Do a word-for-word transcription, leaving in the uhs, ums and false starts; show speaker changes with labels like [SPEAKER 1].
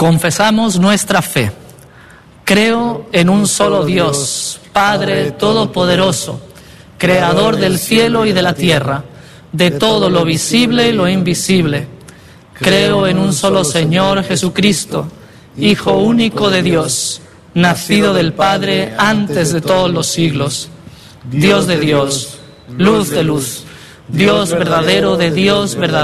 [SPEAKER 1] Confesamos nuestra fe. Creo en un solo Dios, Padre Todopoderoso, Creador del cielo y de la tierra, de todo lo visible y lo invisible. Creo en un solo Señor Jesucristo, Hijo único de Dios, nacido del Padre antes de todos los siglos, Dios de Dios, luz de luz, Dios verdadero de Dios verdadero.